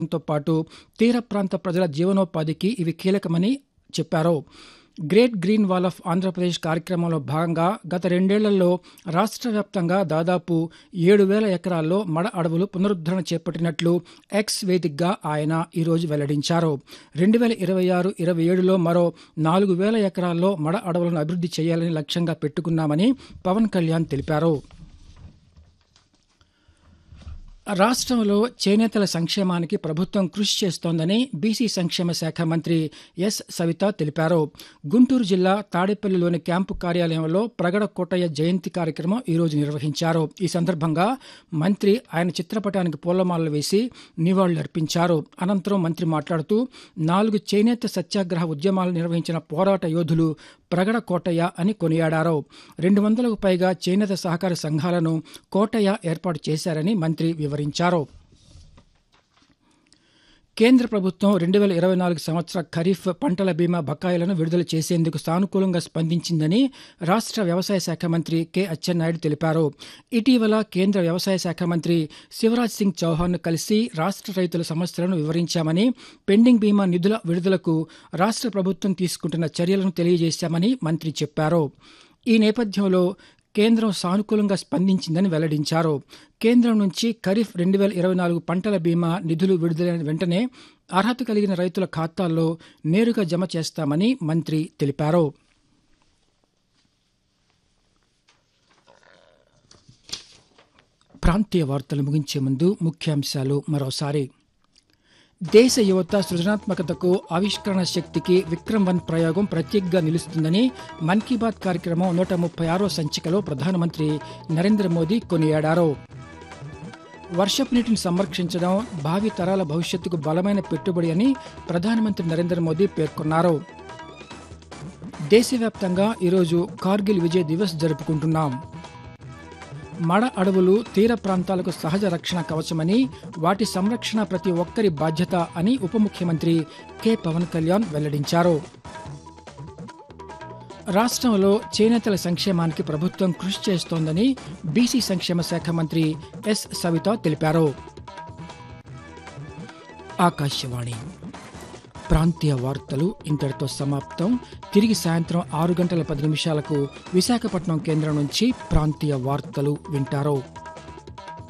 తో పాటు తీర ప్రాంత ప్రజల జీవనోపాధికి ఇవి కీలకమని చెప్పారు. Great green wall of Andhra Pradesh కార్యక్రమంలో భాగంగా గత 2 ఏళ్లలో రాష్ట్ర వ్యాప్తంగా దాదాపు 7,000 ఎకరాల్లో మడ అడవులు పునరుద్ధరణ చేపట్టినట్లు ఎక్స్ వేదికగా ఆయన ఈరోజు వెల్లడించారు. 2026-27లో మరో 4,000 ఎకరాల్లో మడ అడవులను అభివృద్ధి చేయాలని లక్ష్యంగా పెట్టుకున్నామని పవన్ కళ్యాణ్ తెలిపారు. రాష్ట్రంలో చేనేతల సంక్షేమానికి ప్రభుత్వం కృషి చేస్తోందని బీసీ సంక్షేమ శాఖ మంత్రి ఎస్ సవిత తెలిపారు. గుంటూరు జిల్లా తాడేపల్లిలోని క్యాంపు కార్యాలయంలో ప్రగడ కోటయ్య జయంతి కార్యక్రమం ఈరోజు నిర్వహించారు. ఈ సందర్భంగా మంత్రి ఆయన చిత్రపటానికి పూలమాలలు వేసి నివాళులర్పించారు. అనంతరం మంత్రి మాట్లాడుతూ 4 చేనేత సత్యాగ్రహ ఉద్యమాలు నిర్వహించిన పోరాట యోధులు ప్రగడ కోటయ్య అని కొనియాడారు. 200కు పైగా చేనేత సహకార సంఘాలను కోటయ్య ఏర్పాటు చేశారని మంత్రి వివరించారు. కేంద్ర ప్రభుత్వం 2024 సంవత్సర ఖరీఫ్ పంటల బీమా బకాయిలను విడుదల చేసేందుకు సానుకూలంగా స్పందించిందని రాష్ట్ర వ్యవసాయ శాఖ మంత్రి కె అచ్చెన్నాయుడు తెలిపారు. ఇటీవల కేంద్ర వ్యవసాయ శాఖ మంత్రి శివరాజ్ సింగ్ చౌహాన్ను కలిసి రాష్ట్ర రైతుల సమస్యలను వివరించామని, పెండింగ్ బీమా నిధుల విడుదలకు రాష్ట్ర ప్రభుత్వం తీసుకుంటున్న చర్యలను తెలియజేశామని మంత్రి చెప్పారు. ఈ నేపథ్యంలో కేంద్రం సానుకూలంగా స్పందించిందని వెల్లడించారు. కేంద్రం నుంచి ఖరీఫ్ 2024 పంటల బీమా నిధులు విడుదలైన వెంటనే అర్హత కలిగిన రైతుల ఖాతాల్లో నేరుగా జమ చేస్తామని మంత్రి తెలిపారు. ప్రాంతీయ వార్తలు ముగించే ముందు ముఖ్యాంశాలు మరోసారి. దేశ యువత సృజనాత్మకతకు, ఆవిష్కరణ శక్తికి విక్రమ్-1 ప్రయోగం ప్రత్యేకంగా నిలుస్తుందని మన్ కీ బాత్ కార్యక్రమం 136వ సంచికలో ప్రధానమంత్రి నరేంద్ర మోదీ కొనియాడారు. వర్షపు నీటిని సంరక్షించడం భావి తరాల భవిష్యత్తుకు బలమైన పెట్టుబడి అని ప్రధానమంత్రి నరేంద్ర మోదీ పేర్కొన్నారు. దేశవ్యాప్తంగా ఈరోజు కార్గిల్ విజయ్ దివస్ జరుపుకుంటున్నాం. మడ అడవులు తీర ప్రాంతాలకు సహజ రక్షణ కవచమని, వాటి సంరక్షణ ప్రతి ఒక్కరి బాధ్యత అని ఉప ముఖ్యమంత్రి కె పవన్ కళ్యాణ్ వెల్లడించారు. రాష్ట్రంలో చేనేతల సంక్షేమానికి ప్రభుత్వం కృషి చేస్తోందని బీసీ సంక్షేమ శాఖ మంత్రి ఎస్ సవిత తెలిపారు. ఆకాశవాణి ప్రాంతీయ వార్తలు ఇంతటితో సమాప్తం. తిరిగి సాయంత్రం 6 గంటల 10 నిమిషాలకు విశాఖపట్నం కేంద్రం నుంచి ప్రాంతీయ వార్తలు వింటారు.